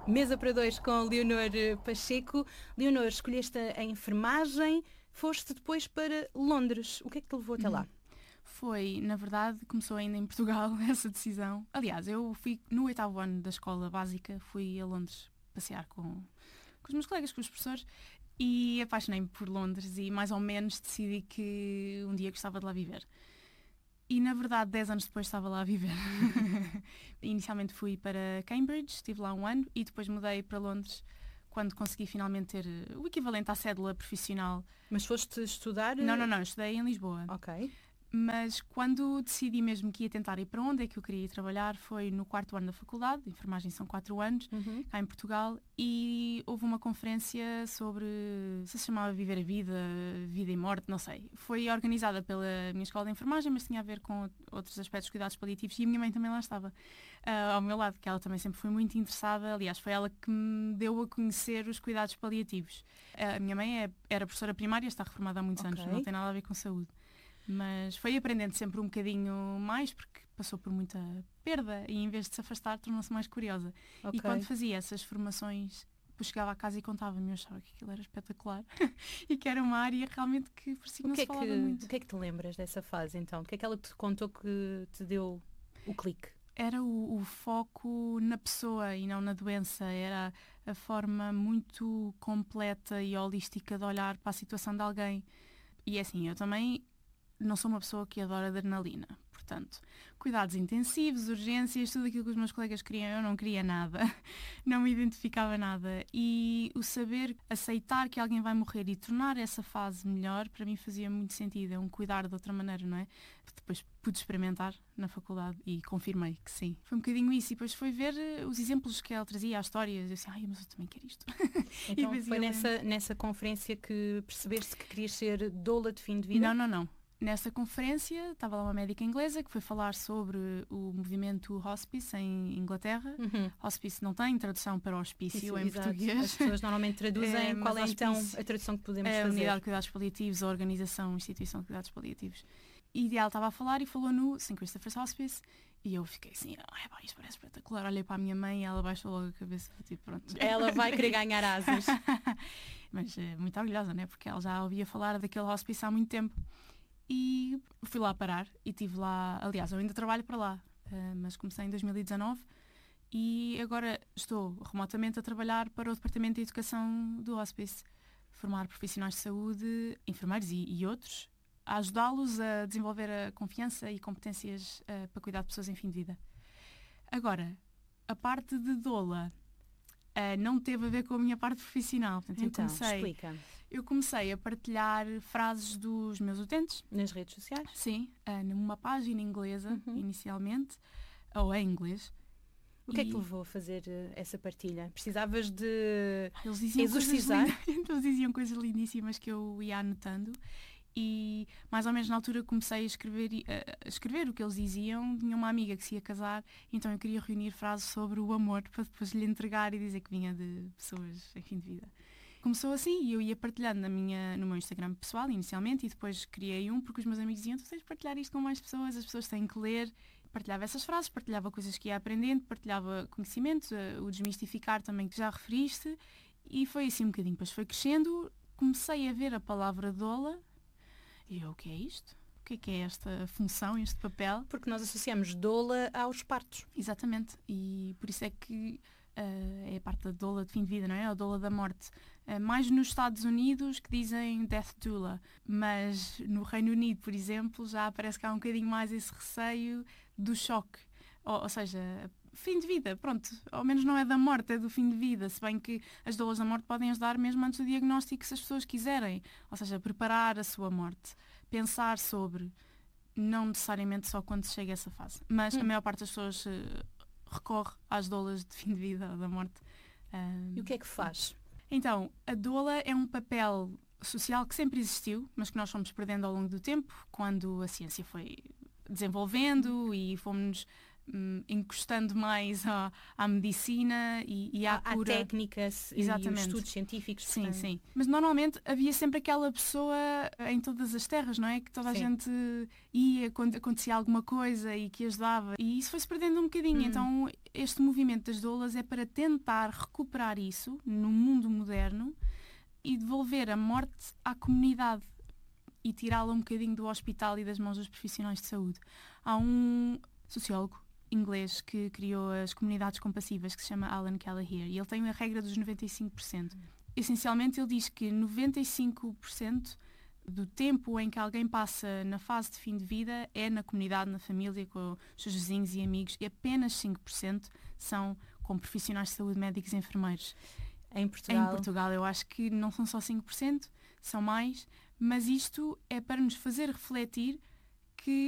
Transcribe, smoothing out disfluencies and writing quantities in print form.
Mesa para dois com Leonor Pacheco. Leonor, escolheste a enfermagem, foste depois para Londres. O que é que te levou até lá? Foi, na verdade, começou ainda em Portugal essa decisão. Aliás, eu fui no 8º ano da escola básica, fui a Londres passear com os meus colegas, com os professores, e apaixonei-me por Londres e mais ou menos decidi que um dia gostava de lá viver. E na verdade 10 anos depois estava lá a viver. Inicialmente fui para Cambridge, estive lá um ano e depois mudei para Londres quando consegui finalmente ter o equivalente à cédula profissional. Mas foste estudar? Não, estudei em Lisboa. Ok. Mas quando decidi mesmo que ia tentar ir para onde é que eu queria ir trabalhar foi no 4º ano da faculdade, de enfermagem são 4 anos, cá em Portugal, e houve uma conferência sobre, se chamava Viver a Vida, Vida e Morte, não sei. Foi organizada pela minha escola de enfermagem, mas tinha a ver com outros aspectos de cuidados paliativos e a minha mãe também lá estava, ao meu lado, que ela também sempre foi muito interessada, aliás, foi ela que me deu a conhecer os cuidados paliativos. A minha mãe era professora primária, está reformada há muitos anos, não tem nada a ver com saúde. Mas foi aprendendo sempre um bocadinho mais, porque passou por muita perda e em vez de se afastar tornou-se mais curiosa. E quando fazia essas formações, depois chegava a casa e contava-me, eu achava que aquilo era espetacular e que era uma área realmente que parecia que não se falava muito. O que é que te lembras dessa fase então? O que é que ela te contou que te deu o clique? Era o foco na pessoa e não na doença, era a forma muito completa e holística de olhar para a situação de alguém. E assim, eu também não sou uma pessoa que adora adrenalina, portanto, cuidados intensivos, urgências, tudo aquilo que os meus colegas queriam, eu não queria nada, não me identificava nada. E o saber aceitar que alguém vai morrer e tornar essa fase melhor, para mim fazia muito sentido, é um cuidar de outra maneira, não é? Depois pude experimentar na faculdade e confirmei que sim. Foi um bocadinho isso e depois foi ver os exemplos que ela trazia, as histórias, eu disse, mas eu também quero isto. Então foi nessa conferência que percebeste que querias ser doula de fim de vida? Não. Nessa conferência estava lá uma médica inglesa que foi falar sobre o movimento hospice em Inglaterra. Hospice não tem tradução para hospício em português. As pessoas normalmente traduzem. Qual é então a tradução que podemos fazer? A Unidade de Cuidados Paliativos, a Organização, Instituição de Cuidados Paliativos. E ela estava a falar e falou no St. Christopher's Hospice e eu fiquei assim, isto parece espetacular. Olhei para a minha mãe e ela baixou logo a cabeça e tipo, pronto. Ela vai querer ganhar asas. Mas muito orgulhosa, né? Porque ela já ouvia falar daquele hospice há muito tempo. E fui lá parar e estive lá, aliás, eu ainda trabalho para lá, mas comecei em 2019 e agora estou remotamente a trabalhar para o Departamento de Educação do Hospice, formar profissionais de saúde, enfermeiros e outros, a ajudá-los a desenvolver a confiança e competências para cuidar de pessoas em fim de vida. Agora, a parte de doula não teve a ver com a minha parte profissional. Portanto, então, explica. Eu comecei a partilhar frases dos meus utentes. Nas redes sociais? Sim, numa página inglesa, inicialmente, ou em inglês. O que é que te levou a fazer essa partilha? Precisavas de eles diziam exorcizar? Eles diziam coisas lindíssimas que eu ia anotando. E mais ou menos na altura comecei a escrever o que eles diziam. Tinha uma amiga que se ia casar, então eu queria reunir frases sobre o amor para depois lhe entregar e dizer que vinha de pessoas em fim de vida. Começou assim e eu ia partilhando no meu Instagram pessoal inicialmente e depois criei porque os meus amigos diziam, tu tens de partilhar isto com mais pessoas, as pessoas têm que ler. Partilhava essas frases, partilhava coisas que ia aprendendo, partilhava conhecimentos, o desmistificar também que já referiste e foi assim um bocadinho. Depois foi crescendo, comecei a ver a palavra doula. E eu, o que é isto? O que é esta função, este papel? Porque nós associamos doula aos partos. Exatamente. E por isso é que é a parte da doula de fim de vida, não é? A doula da morte. Mais nos Estados Unidos que dizem death doula. Mas no Reino Unido, por exemplo, já parece que há um bocadinho mais esse receio do choque. Ou seja, fim de vida, pronto. Ao menos não é da morte, é do fim de vida. Se bem que as doulas da morte podem ajudar mesmo antes do diagnóstico, se as pessoas quiserem. Ou seja, preparar a sua morte. Pensar sobre, não necessariamente só quando se chega a essa fase. Mas a maior parte das pessoas recorre às doulas de fim de vida ou da morte. E o que é que faz? Então, a doula é um papel social que sempre existiu, mas que nós fomos perdendo ao longo do tempo, quando a ciência foi desenvolvendo e fomos encostando mais à medicina e à cura. À técnica e os estudos científicos. Sim, portanto. sim. Mas normalmente havia sempre aquela pessoa em todas as terras, não é? Que toda a Sim. gente ia quando acontecia alguma coisa e que ajudava. E isso foi-se perdendo um bocadinho. Então este movimento das doulas é para tentar recuperar isso no mundo moderno e devolver a morte à comunidade e tirá-la um bocadinho do hospital e das mãos dos profissionais de saúde. Há um sociólogo inglês que criou as comunidades compassivas, que se chama Alan Callagher, e ele tem a regra dos 95%. Essencialmente ele diz que 95% do tempo em que alguém passa na fase de fim de vida é na comunidade, na família, com os seus vizinhos e amigos, e apenas 5% são com profissionais de saúde, médicos e enfermeiros. Em Portugal. Em Portugal eu acho que não são só 5%, são mais, mas isto é para nos fazer refletir que